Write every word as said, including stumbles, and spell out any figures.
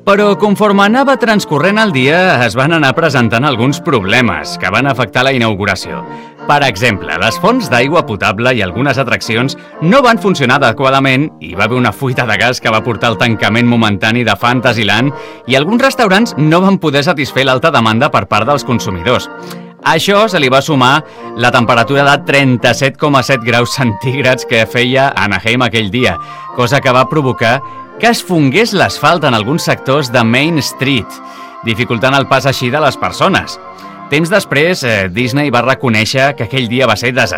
Però conforme anava transcorrent el dia, es van anar presentant alguns problemes que van afectar la inauguració. Per exemple, les fonts d'aigua potable i algunes atraccions no van funcionar adequadament i va haver una fuita de gas que va portar al tancament momentani de Fantasyland i alguns restaurants no van poder satisfer l'alta demanda per part dels consumidors. A això se li va sumar la temperatura de trenta-set coma set graus centígrads que feia a Anaheim aquell dia, cosa que va provocar que es fongués l'asfalt en alguns sectors de Main Street, dificultant el pas així de les persones. Temps després, eh, Disney va reconèixer que aquell dia va ser desastrós.